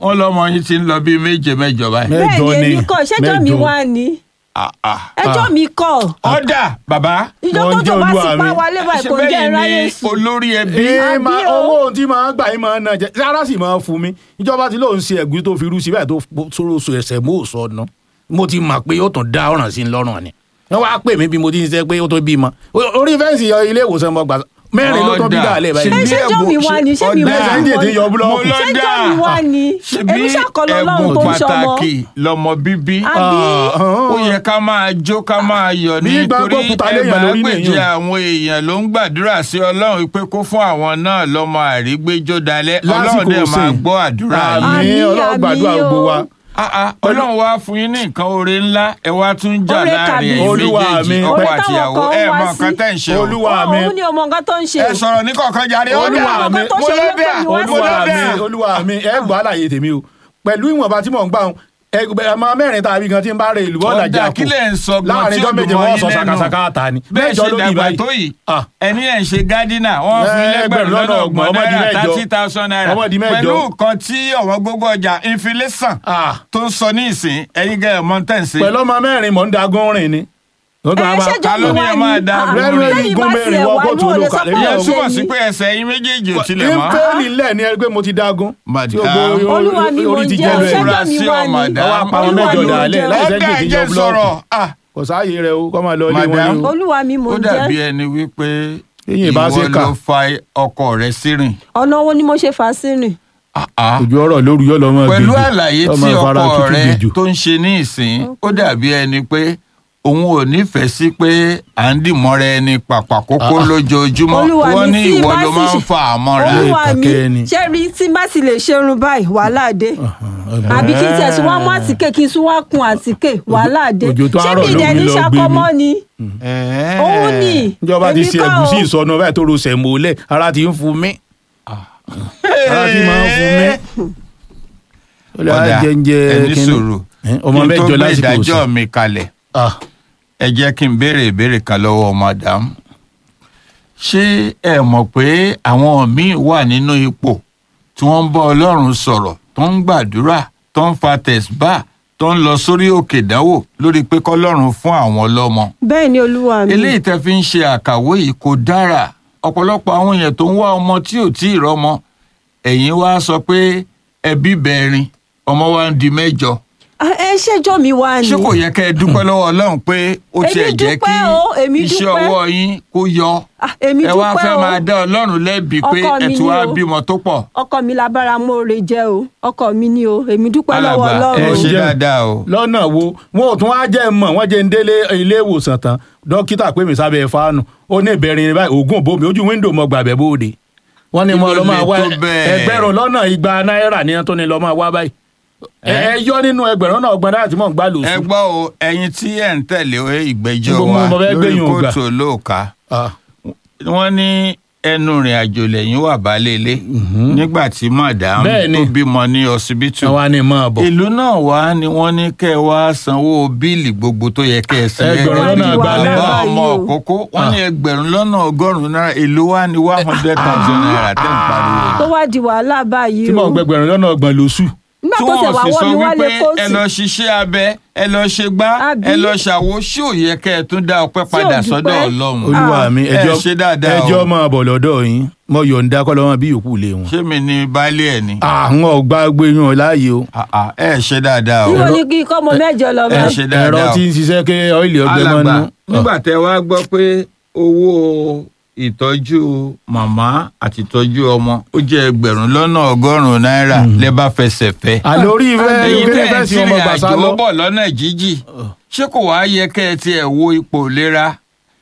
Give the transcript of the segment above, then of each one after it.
wọ́n lọ́mọ yín ti ń lọ bíi méje mẹ́jọ báyìí. bẹ́ẹ̀ ni èmi kọ́ ṣẹ́jọ́ mi wá ní ẹjọ́ mi kọ́. ọ̀dà bàbá. ìjọ tó tó bá sì pa wálé báyìí kò jẹ́ ráyè sùn. olórí ẹbí. owó tí máa gbà yín máa ń náà jẹ rárá sì máa fún mi ìjọba tí lóun ṣe ẹ̀gúsí tó fi rú sí báyìí tó sọ̀rọ̀ oṣù ẹ̀sẹ̀ mú òsọ ọ̀nà mo ti mọ̀ pé ó tún dá ọ̀ràn sí lọ́rùn ni wọ́n wá pè mí bí mo ti ń ṣe pé ó tó bímọ orí fẹ́ǹsì ilé ìwòsàn mo gbà mẹ́rin ló tó bí dàlẹ́ báyìí. ṣéjọ́ mi wá ní ṣé mi wá ní ṣéjọ́ mi wá ní èmi ṣàkọlọ Ọlọ́run tó ń ṣọmọ. ẹ̀bùn pàtàkì lọ́mọ bíbí ó yẹ ká máa jó ká máa yọ̀ nítorí ẹgbàágbèje àwọn èèyàn ló ń gbàdúrà sí Ọlọ́run pé kó fún àwọn náà lọ́mọ àrígbéjó dalẹ̀ Ọlọ́run dẹ̀ máa gbọ́ àdúrà yìí. àmín Ọlọ́run gbàdúrà gbogbo wa. Ọlọ́run wá fún yín ní nǹkan oore ńlá ẹ wá tún jà láàrin méjèèjì ọkọ àtìyàwó ẹ mọ nǹkan tẹ́ ń ṣe o. olúwa mi òun ni ọmọ nǹkan tó ń ṣe. ẹ sọ̀rọ̀ ní kọ̀ọ̀kan jáde. olúwa mi ẹ gbọ́ àlàyé tèmi o pẹ̀lú ìwọ̀nba tí mò ń gbà ń ọmọ mẹ́rin tàbí gan tí ń bá rẹ ìlú bọ́ọ̀dà jà kù láàrin ọjọ́ méje wọ́n sọ ṣàkàṣàkà ta ni. bẹ́ẹ̀ ṣe dàgbà tó yìí ẹni ẹ̀ ń ṣe gádínà wọ́n fi lẹ́gbẹ̀rún lọ́nà ọgbọ̀n náírà 30,000 naira pẹ̀lú nǹkan tí ọ̀wọ́n gbogbo ọjà inflation tó ń sọ ní ìsìn ẹ̀yin gẹ̀ mọ́tẹ́ǹsì. pẹ̀lú ọmọ mẹ́rin mò ń dagun rìn ni. Kálọ́ ni ẹ máa da rẹ́rìn igun mẹ́rin wọ́n kó tó lóka. ìyẹn túmọ̀ sí pé ẹsẹ̀ yín méjèèjì ò tilẹ̀ mọ́. ìfẹ́ẹ̀lì lẹ̀ ni ẹgbẹ́ mo ti dagun. Olúwa mi mo jẹ́ ṣẹ́jọ́ mi wá ní. ọwọ́ apáwọn mẹ́jọ dàlẹ́ láì sẹ́ńdì ìdíjọ búlọ́ọ̀kù. kò sáàyè rẹ o kọ́ máa lọ ilé wọn ni o. Olúwa mi mo jẹ́. ó dàbí ẹni wípé ìwọ ló fa ọkọ rẹ sírìn. ọ̀nà wo ni mo ṣe fà á sírìn? ojú ọ̀rọ̀ lóru yọ lọ́mọ gbèjì. pẹ̀lú àlàyé tí ọkọ rẹ tó ń ṣe ní ìsìn ó dàbí ẹni pé òun ò nífẹ̀ẹ́ sí pé à ń dìmọ́ra ẹni pàpàkókó lójoojúmọ́ wọ́n ní ìwọ ló máa ń fa àmọ́ra. Olúwa mi ṣé rí tí bá sì lè ṣerun báyìí wàhálà dé àbí kí n tẹ̀sí wá mú àtíkè kí n tún wá kun àtíkè wàhálà dé ṣé mi ìdẹ ní ṣàkọmọ́ ni òun ni ìjọba ti ṣe ẹ̀gúsí ìsọnù báyìí tó ro sẹ̀mọ́lẹ̀ ara ti ń fún mi ara ti máa ń fún mi. ọ̀dà ẹni sọ̀rọ̀ ọmọ kí n mẹ́jọ tó gbé lásìkò ìdájọ́ mi kalẹ̀ ẹ jẹ́ kí n béèrè ìbéèrè kan lọ́wọ́ madam ṣé ẹ mọ̀ pé àwọn míì wà nínú ipò tí wọ́n ń bá Ọlọ́run sọ̀rọ̀ tó ń gbàdúrà tó ń fa tẹ̀síbà tó ń lọ sórí òkè ìdánwò lórí pé kọ́lọ́run fún àwọn lọ́mọ. bẹ́ẹ̀ ni Olúwa mi. eléyìí tẹ́ fi ń ṣe àkàwé yìí kò dára ọ̀pọ̀lọpọ̀ àwọn èèyàn tó ń wá ọmọ tí ò tí ì rọ́mọ ẹ̀yin wá sọ pé ẹbí bẹ̀rin ọmọ wa ń di mẹ́jọ. ẹ ṣẹjọ́ mi wá ni. ṣé kò yẹ kẹ́ ẹ dúpẹ́ lọ́wọ́ Ọlọ́run pé ó tiẹ̀ jẹ́ kí iṣẹ́ ọwọ́ yín kó yọ ẹ wá fẹ́ máa dá Ọlọ́run lẹ́bi pé ẹ ti wá bímọ tó pọ̀. ọkọ mi labára mọ́ọ̀rẹ́ jẹ́ o ọkọ mi ni o èmi dúpẹ́ lọ́wọ́ Ọlọ́run. ẹ ṣe dáadáa o. lọ́nà wo wọn ò tún wá jẹ́ mọ̀ wọ́n jẹ́ ń délé ilé ìwòsàn tán dókítà pé mi sábẹ́ fáànù ó ní ìbẹ̀rin báyìí oògùn bòmí ojú wíńdò mọ́ gbàgbẹ́ bóde wọ́n ní mo lọ́ máa wá ẹgbẹ̀rún lọ́nà 200 náírà ní tó ní lọ́ máa wá báyìí ẹ yọ nínú ẹgbẹ̀rún náà ọgbọ̀n náà tí mò ń gbà lóṣù. ẹ gbọ́ o ẹ̀yin tí ẹ̀ ń tẹ̀lé ìgbẹ́jọ́ wa lórí kóòtù olóòka wọ́n ní ẹnu rìn àjò lẹ́yìn wà balẹ̀lé nígbà tí madam tó bímọ ní ọsibítù ìlú náà wá ni wọ́n ní kẹ́ ẹ wá sanwó bíìlì gbogbo tó yẹ kẹ́ ẹ san ẹgbẹ̀rún lọ́nà bàbá ọmọ òkókó wọ́n ní ẹgbẹ̀rún lọ́nà 100 náírà èlò wá ní 100,000 náírà tẹ́ ń pariwo. tó wá di wàhálà báyìí o. tí mò ń gbẹgbẹ̀rún lọ́nà 30 lóṣù. nígbà tó ṣe wà wọ́n mi wálé kóòtù. ẹ lọ ṣiṣẹ́ abẹ ẹ lọ ṣe gbá ẹ lọ ṣàwo ṣé ò yẹ kẹ́ ẹ tún dá ọpẹ́ padà sọ́dọ̀ Ọlọ́run. Olúwa mi ẹjọ́ máa bọ̀ lọ́dọ̀ yín mo yọ̀ǹda kọ́ lọ́wọ́ bí yòókù lé wọn. ṣé mi ni baálé ẹ̀ ni. àwọn ọgbà gbẹ̀yìn láàyè o. ẹ ṣe dáadáa o. níbo ni kí kọ́ ọmọ mẹ́jọ lọ bá. ẹ ṣe dáadáa o. ẹ̀rọ tí ń ṣiṣẹ́ kí ọ́ìlì ọgbẹ́ máa ń nú. nígbà tẹ wá gbọ́ pé owó ìtọ́jú màmá àti ìtọ́jú ọmọ ó jẹ́ ẹgbẹ̀rún lọ́nà 100 náírà lẹ́ bá fẹsẹ̀ fẹ́. àlórí ìfẹ́ fẹ́ sí ọmọ gbàsá lọ. àjò bọ̀ lọ́nà jíjì ṣé kò wá yẹ kẹ́ ẹ tiẹ̀ wo ipò ìlera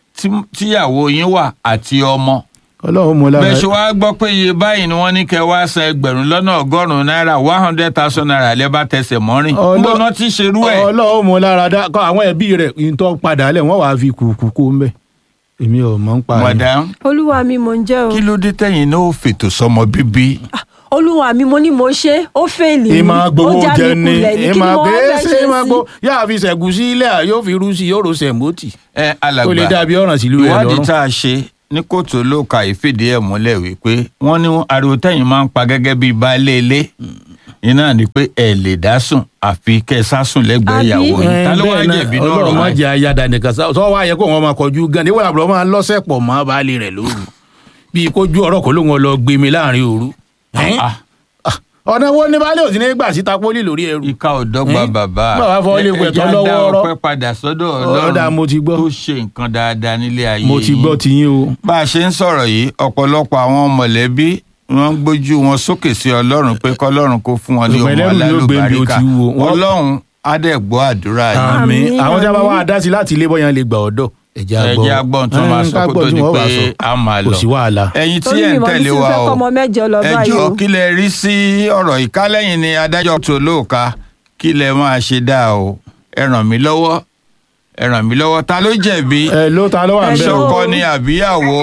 tíyàwó yín wà àti ọmọ. Ọlọ́run mo lára. bẹ́ẹ̀ ṣe wá gbọ́ pé iye báyìí ni wọ́n ní kẹ́ wá san ẹgbẹ̀rún lọ́nà 100 náírà 100,000 náírà lẹ́ bá tẹsẹ̀ mọ́rin. níbo náà ti ṣerú ẹ̀. Ọlọ́run mo lára dá àwọn ẹbí rẹ̀ ìtọ́ padà lẹ̀ wọ́n wàá fi kùkù kó ń bẹ̀. èmi ò mọ̀ ń pa rẹ̀. madam Olúwa mi mò ń jẹ́ o. kí ló dé tẹ̀yin náà ó fètò sọmọ bíbí. Olúwa mi mo ní mo ṣe ó fèèlì mi ìmọ̀ gbowó jẹ ni ìmọ̀ gbèsè ṣe ìmọ̀ gbowó yáà fi ṣẹ̀gùn sí ilé yóò fi rú sí yóò ro sẹ̀mọ́tì. alàgbà ó lè dàbí ọ̀ràn sílùú rẹ̀ lọ́rùn. ìwádìí tá a ṣe ní kóòtù olóòka ìfìdí ẹ̀ múlẹ̀ wípé wọ́n ní ariwo tẹ̀yin máa ń pa gẹ́gẹ́ bíi baálé ilé iná ni pé ẹ lè dá sùn àfi kẹ́ ẹ sá sùn lẹ́gbẹ̀ẹ́ ìyàwó yín ta ló wá jẹ̀bi náà Ọlọ́run má jẹ́ ayáda nìkan sọ wá yẹ kó wọn máa kọjú gan níwọ̀n àbúrò máa lọ́sẹ̀ pọ̀ mọ́ baálé rẹ̀ lóru bíi kójú ọ̀rọ̀ kó lóun lọ gbé mi láàrin òru. Ọ̀nà wo ni baálé òsì ní gbà síta pólì lórí ẹrù. ìka ò dọ́gba bàbá bàbá fọ́ ilé ìwẹ̀ tán lọ́wọ́ ọ̀rọ̀. ẹja dá ọpẹ́ padà sọ́dọ̀ Ọlọ́run tó ṣe nǹkan dáadáa nílé ayé yìí. mo ti gbọ́ tiyín o. bá a ṣe ń sọ̀rọ̀ yìí ọ̀pọ̀lọpọ̀ àwọn mọ̀lẹ́bí wọ́n ń gbójú wọn sókè sí Ọlọ́run pé kọ́lọ́run kó fún wọn ní ọmọ alálùbáríkà Ọlọ́run á dẹ̀ gbọ́ àdúrà yìí. àmín àwọn tí a bá wá dá sí láti ilé bọ́yàn lè gbà ọ̀dọ̀. ẹ̀jẹ̀ agbọ́n tó máa sọ kó tó di pé a máa lọ. kò sí wàhálà. ẹ̀yin tí ẹ̀ ń tẹ̀lé wa o ẹ jọ̀ọ́ kí lẹ rí sí ọ̀rọ̀ ìkálẹ́yìn ni adájọ́ tó lóòka kí lẹ máa ṣe dá o ẹ ràn mí lọ́wọ́ ta ló jẹ̀bi ta ló wà ń bẹ̀ ṣọkọ ni àbíyàwó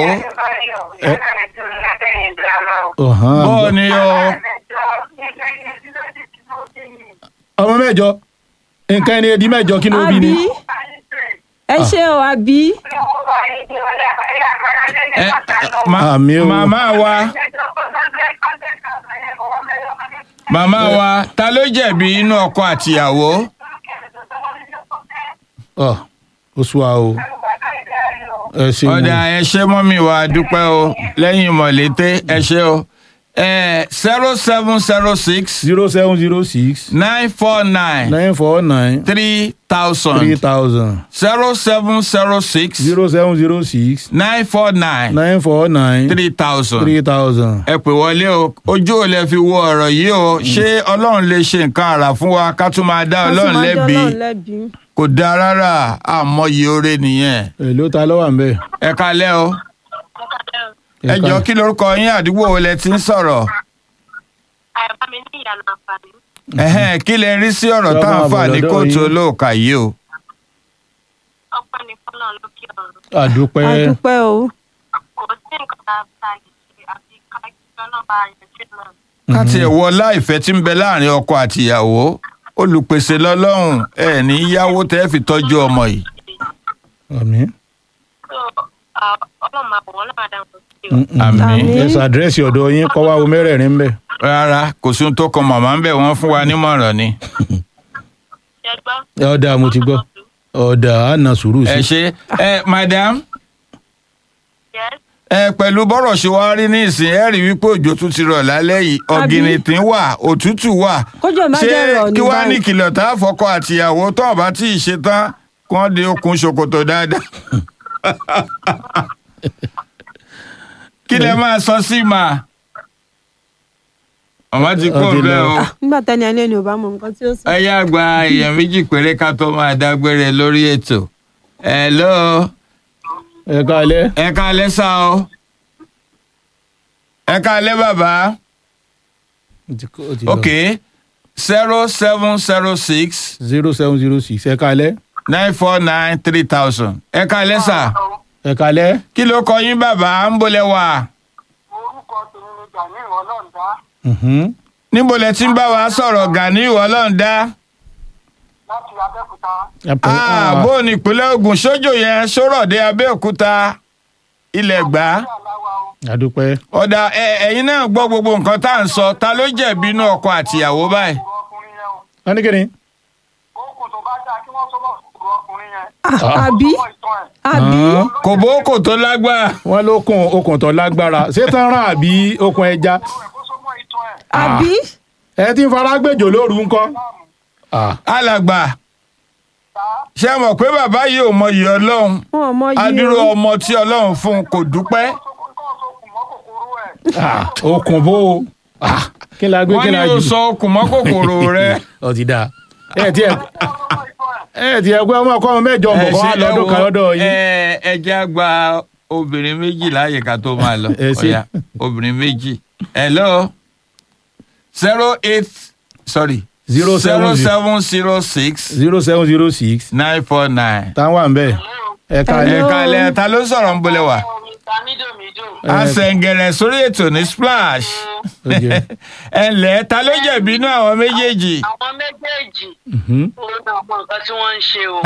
bọ́ọ̀ ni o. ọmọ mẹ́jọ nǹkan ẹni edi mẹ́jọ kí ló bí ni. ẹ ṣe o àbí. màmá wa ta ló jẹ̀bi inú ọkọ àtìyàwó. ó sùn wa o. ọ̀dà ẹ ṣé mọ́mí wa dúpẹ́ o lẹ́yìn mọ̀lété ẹ ṣé o. 0706 0706 949 949 3000 0706 0706 949 949 3000 ẹ pè wọlé o ojú ò lè fi wo ọ̀rọ̀ yìí o ṣé Ọlọ́run lè ṣe nǹkan àrà fún wa ká tún máa dá Ọlọ́run lẹ́bi kò dáa rárá àmọye oore nìyẹn. ló ta ló wà ń bẹ̀. ẹ kalẹ́ o ẹ jọ̀ọ́ kí lorúkọ yín àdúgbò wo lẹ ti ń sọ̀rọ̀. àyàbá mi ní ìyànà àǹfààní. kí lẹ rí sí ọ̀rọ̀ tá à ń fà ní kóòtù olóòkà yìí o. ọpẹ́ ní fọlọ lókè ọ̀run. àdúpẹ́ o. kò sí nǹkan tá a lè ṣe àfi ká náà bá yanjú náà. ká tiẹ̀ wọ láìfẹ́ tí ń bẹ láàrin ọkọ àtìyàwó olùpèsè lọ́lọ́run ẹ̀ ní yáwó tẹ́ fi tọ́jú ọmọ yìí. àmín. ọlọ́run máa bọ̀ wọ́n náà dáhùn sí o. àmín. ẹ̀sà àdírẹ́sì ọ̀dọ̀ yín kọ́ wá wo mẹ́rẹ̀ẹ̀rin ń bẹ̀. rárá kò sí ohun tó kan màmá ń bẹ̀ wọ́n fún wa nímọ̀ràn ni. ọ̀dà mo ti gbọ́ ọ̀dà á na sùúrù sí. ẹ ṣe madam pẹ̀lú bọ́rọ̀ ṣe wá rí ní ìsìn ẹ rí wípé òjò tún ti rọ̀ lálẹ́ yìí ọ̀gìnìtìn wà òtútù wà ṣé kí wàá ní kìlọ̀ tá a fọkọ àtìyàwó tó ọ̀bá tí ì ṣe tán kí wọ́n de okùn ṣòkòtò dáadáa. kí lẹ máa sọ sí ma ọmọ ti kó bẹ́ẹ̀ o. nígbà tẹ́ni ẹni ẹni ò bá mọ nǹkan tí ó sọ. ẹ yá gba èèyàn méjì péré ká tó máa dágbére lórí ètò. hello. ẹ káalẹ́. ẹ káalẹ́ sá o. ẹ káalẹ́ bàbá. ok 0706. 0706 ẹ káalẹ́. 949 3000 ẹ káalẹ́ sá. ẹ káalẹ́. kí ló kọ yín bàbá ń bolẹ̀ wá. orúkọ tèmi ni Gani Ọlọ́ndá. níbo lẹ ti ń bá wa sọ̀rọ̀ Gani Ọlọ́ndá. láti Abẹ́òkúta. bó ní ìpínlẹ̀ Ògùn sójò yẹn sórọ̀dé Abẹ́òkúta ilẹ̀ gbà. àdúpẹ́. ọ̀dà ẹ̀yin náà gbọ́ gbogbo nǹkan tá à ń sọ ta ló jẹ̀bi inú ọkọ àtìyàwó báyìí. wọ́n ní kí ni. okùn tó bá dáa kí wọ́n tó bọ̀ sọ̀rọ̀ ọkùnrin yẹn. àbí. kò bókò tó lágbára. wọ́n ló okùn tó lágbára ṣé tán rán àbí okùn ẹja. àbí. ẹ ti ń fara gbèjò lóru ńkọ́. alàgbà ṣé mọ̀ pé bàbá yìí ò mọyì Ọlọ́run adúrú ọmọ tí Ọlọ́run fún un kò dúpẹ́. okùn bó o kí la gbé kí la jù. wọ́n ní o sọ okùn mọ́ kòkòrò rẹ. ó ti dáa ẹ ti ẹgbẹ́ ọmọ ọkọ ọmọ mẹ́jọ bọ̀ wá lọ́dún kan lọ́dọ̀ yín. ẹ jẹ́ àgbà obìnrin méjì láàyè ká tó máa lọ ọ̀yà obìnrin méjì. hello 0706 949. táwọn à ń bẹ̀. ẹ káalẹ́ ta ló sọ̀rọ̀ ń bolẹ̀ wá. àṣẹ̀ǹgẹ̀rẹ̀ sórí ètò ní Splash. ẹ ǹlẹ́ ta ló jẹ̀bi inú àwọn méjèèjì. àwọn méjèèjì mọ nǹkan tí wọ́n ń ṣe o.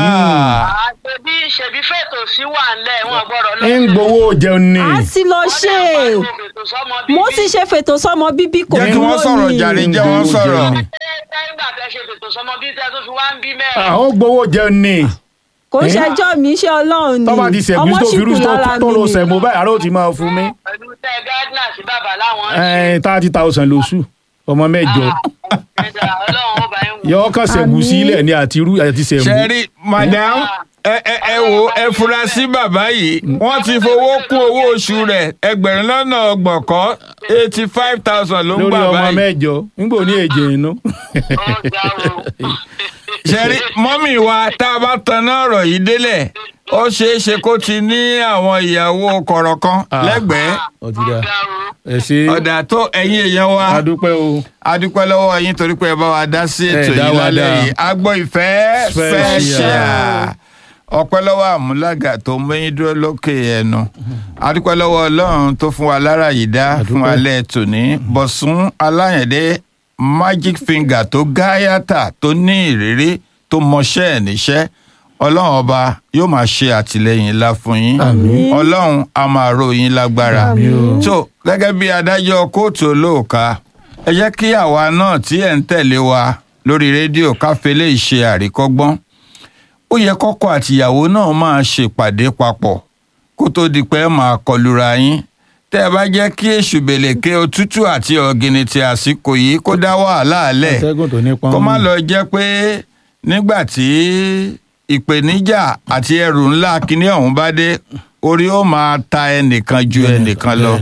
ṣebí fètò sí wà ńlẹ̀ wọn gbọ́dọ̀ lọ. ń gbowó jẹun ni. a sì lọ ṣe mo ti ṣe fètò sọmọ bíbí kò jẹ́ kí wọ́n sọ̀rọ̀ jàre jẹ́ wọ́n sọ̀rọ̀. nígbà tẹ ṣe fètò sọmọ bíbí tẹ tó fi wá ń bí mẹ́rin. àwọn gbowó jẹun ni. kò ń ṣẹjọ́ mi ṣe ọlọ́run ni tọ́ba ti sẹ̀mí tó fi rú tó lọ sẹ̀mó báyìí àrò ti máa fún mi. pẹ̀lú tẹ gádínà sí bàbá láwọn ń ṣe. 30,000 lóṣù ọmọ mẹ́jọ. yọ kàn sẹ̀gù sílẹ̀ ní àti sẹ̀mú. ṣẹ́rí madam ẹ wo ẹ fura sí bàbá yìí wọ́n ti fowó kún owó oṣù rẹ̀ 2,000 kọ́ 85,000 ló ń gbà lórí báyìí. ọmọ mẹ́jọ nígbò ní èjè inú. ṣẹ́rí mọ́mì wa tá a bá taná ọ̀rọ̀ yìí délẹ̀ ó ṣeé ṣe kó ti ní àwọn ìyàwó kọ̀rọ̀ kan lẹ́gbẹ̀ẹ́. ẹ ṣe ọ̀dà tó ẹ̀yin èèyàn wa adúpẹ́ o. adúpẹ́ lọ́wọ́ yín torí pé ẹ bá wa dá sí ètò yìí lálẹ́ yìí Agbo Ìfẹ́ special ọpẹ́ lọ́wọ́ àmúlàgà tó mẹ́yìn dúró lókè ẹnu adúpẹ́ lọ́wọ́ Ọlọ́run tó fún wa lára yìí dá fún alẹ́ tòní Bọ̀sún Aláyẹ̀dé magic finger tó gáyàtà tó ní ìrírí tó mọṣẹ́ ẹ̀ níṣẹ́ Ọlọ́run ọba yóò máa ṣe àtìlẹ́yìn ńlá fún yín Ọlọ́run a máa ró yín lágbára tó gẹ́gẹ́ bí adájọ́ kóòtù olóòka ẹ jẹ́ kí àwa náà tí ẹ̀ ń tẹ̀lé wa lórí rédíò káfílẹ̀ ìṣe àríkọ́gbọ́n ó yẹ kọ́kọ àtìyàwó náà máa ṣèpàdé papọ̀ kó tó di pé máa kọlura yín tẹ́ ẹ bá jẹ́ kí èṣù bèlèké òtútù àti ọ̀gìnìtì àsìkò yìí kó dá wàhálà lẹ̀ kó má lọ jẹ́ pé nígbà tí ìpèníjà àti ẹrù ńlá kíní ọ̀hún bá dé orí ó máa ta ẹnìkan ju ẹnìkan lọ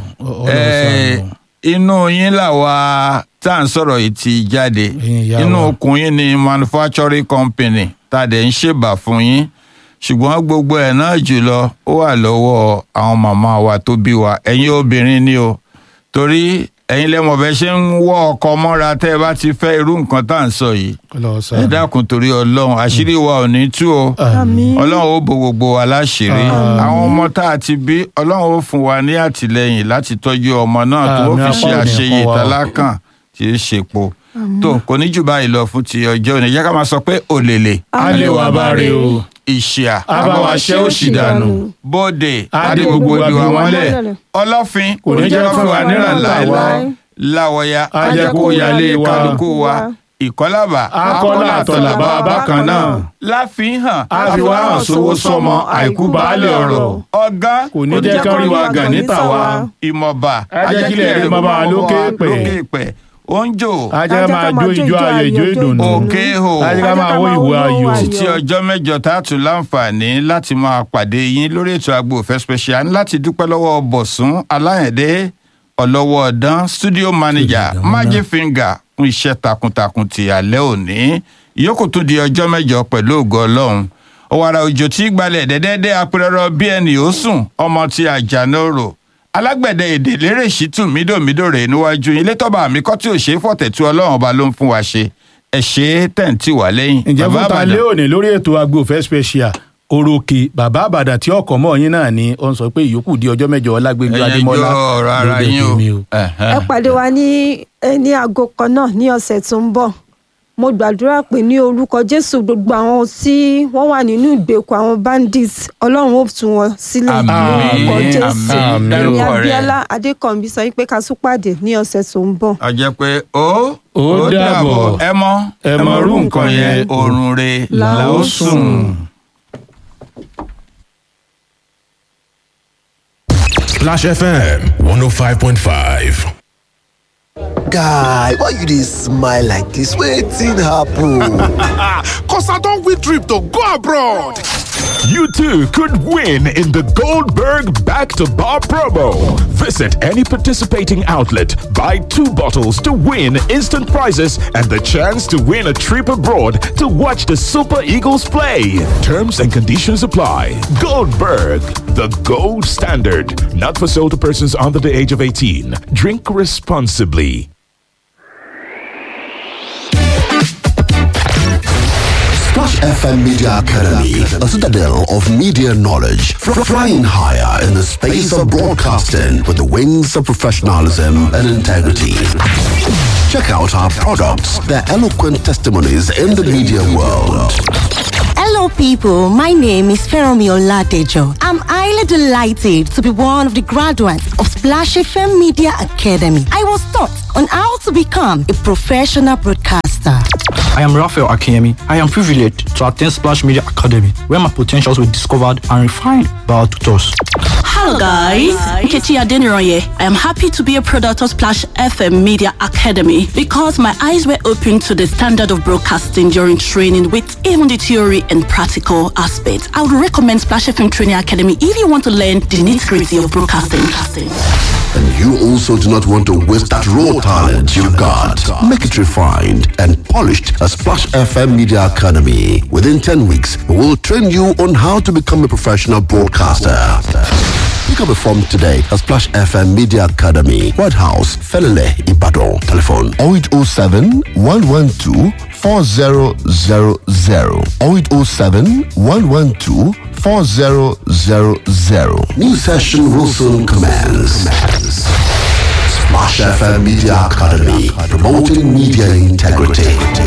inú yín làwa tá à ń sọ̀rọ̀ yìí ti jáde inú okùn yín ni manufacturing company tá a dẹ̀ ń ṣèbà fún yín ṣùgbọ́n gbogbo ẹ̀ náà jùlọ ó wà lọ́wọ́ àwọn màmá wa tó bí wa ẹ̀yin obìnrin ni o torí ẹ̀yin lẹ́mọ̀ bẹ́ẹ̀ ṣe ń wọ́ ọkọ mọ́ra tẹ́ ẹ bá ti fẹ́ irú nǹkan tá à ń sọ yìí ẹ dákun torí Ọlọ́run àṣírí wa ò ní tú o Ọlọ́run ó bo gbogbo wa láṣìírí àwọn ọmọ tá a ti bí Ọlọ́run ó fún wa ní àtìlẹ́yìn láti tọ́jú ọmọ náà tó ó fi ṣe àṣeyẹ ìtàlákàn tí í ṣepo tó kò ní jù báyìí lọ fún ti ọjọ́ òní jẹ́ ká máa sọ pé òlèlè a lè wà bá rè o ìṣíà abáwaṣẹ́ òṣì dànù bóde adé gbogbo ibi wa mọ́lẹ̀ ọlọ́fin kò ní jẹ́ fún wa níran láéláé láwọ̀ya ajẹ́kóyalé wa kálukú wa ìkọlábà akọ́lá àtọ̀làbà bákan náà láfihàn àfiwá hàn sówó sọmọ àìkú baálẹ̀ ọ̀rọ̀ ọ̀gá kò ní jẹ́ kán rí wa gàn níta wa ìmọ̀ba ajẹ́kílẹ̀ rẹ̀ máa bá wa lókè pẹ̀ oúnjò ajẹ́ máa jó ijó ayọ̀ ijó ìdùnnú òkè hò ajẹ́ máa wó ìwò ayọ̀ títí ọjọ́ mẹ́jọ tá a tún láǹfààní láti máa pàdé yín lórí ètò Agbo Ìfẹ́ special láti dúpẹ́ lọ́wọ́ Bọ̀sún Aláyẹ̀dé ọlọ́wọ́ ọ̀dán studio manager magic finger fún iṣẹ́ takuntakun ti alẹ́ òní ìyókù tún di ọjọ́ mẹ́jọ pẹ̀lú ògo Ọlọ́run ọ̀wàrà òjò tí gbalẹ̀ dẹ́dẹ́dẹ́ apẹ̀rẹ̀rọ bí ẹni ó sùn ọmọ tí àjànàrò alágbẹ̀dẹ èdè lérè ṣìtù mídòmídò rẹ̀ níwájú ilé tọ́ba mi kọ́ tí ò ṣe é fọ̀tẹ̀tù Ọlọ́run ọba ló ń fún wa ṣe ẹ ṣe tẹ̀ǹtì wà lẹ́yìn. ǹjẹ́ fún ta lé òní lórí ètò Agbo Ìfẹ́ special òròkè bàbá àbàdàn tí ọkọ̀ mọ́ yín náà ni ó ń sọ pé ìyókù di ọjọ́ mẹ́jọ Ọlágbénjú Adémọ́lá lóde tèmi o. ẹ pàdé wa ní aago kan náà ní ọ̀sẹ̀ tó ń bọ̀ mo gbàdúrà pé ní orúkọ Jésù gbogbo àwọn tí wọ́n wà nínú ìgbèkùn àwọn bandits Ọlọ́run ó tú wọn sílẹ̀ ní orúkọ Jésù ní Abíọ́lá Adékànbí sọ pé ká tún pàdé ní ọ̀sẹ̀ tó ń bọ̀. a jẹ́ pé ó dàbọ̀ ẹ mọ rú nǹkan yẹn oorun rẹ̀ là ó sùn. Flash FM 105.5. Guy, why you dey smile like this? Wetin happen? Cause I don win trip to go abroad. You too could win in the Goldberg Back-to-Bar promo. Visit any participating outlet, buy 2 bottles to win instant prizes and the chance to win a trip abroad to watch the Super Eagles play. Terms and conditions apply. Goldberg, the gold standard. Not for sale to persons under the age of 18. Drink responsibly. Splash FM Media Academy, a citadel of media knowledge, flying higher in the space of broadcasting with the wings of professionalism and integrity. Check out our products, their eloquent testimonies in the media world. Hello, people. My name is Feromi Oladejo. I'm highly delighted to be one of the graduates of Splash FM Media Academy. I was taught on how to become a professional broadcaster. I am Raphael Akemi. I am privileged to attend Splash Media Academy, where my potentials were discovered and refined by our tutors. Hello guys, Nkechi Adeniroye. I am happy to be a product of Splash FM Media Academy because my eyes were opened to the standard of broadcasting during training with even the theory and practical aspects. I would recommend Splash FM Training Academy if you want to learn the nitty-gritty of broadcasting. And you also do not want to waste that raw talent you got. Make it refined and polished at Splash FM Media Academy. Within 10 weeks, we will train you on how to become a professional broadcaster. Pick up a form today at Splash FM Media Academy, White House, Felele, Ibadan. Telephone 0807 112 4000 0807 112 4000. New session will soon commence. Splash FM Media Academy, promoting media integrity.